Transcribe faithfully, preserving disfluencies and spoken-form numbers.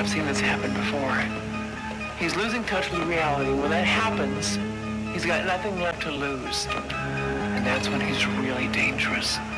I've seen this happen before. He's losing touch with reality. When that happens, he's got nothing left to lose. And that's when he's really dangerous.